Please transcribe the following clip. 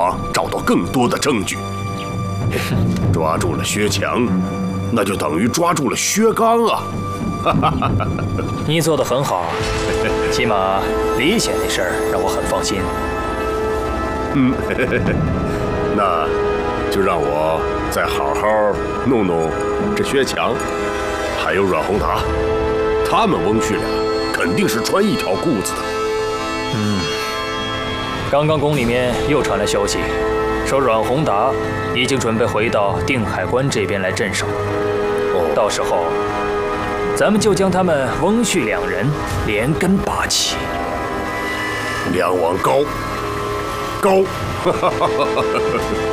王找到更多的证据。抓住了薛强，那就等于抓住了薛刚啊！ 你做得很好，起码李显那事儿让我很放心。 那就让我再好好弄弄这薛强，还有阮宏达，他们翁婿俩肯定是穿一条裤子的。 刚刚宫里面又传来消息，说阮宏达已经准备回到定海关这边来镇守。到时候，咱们就将他们翁婿两人连根拔起。 梁王高，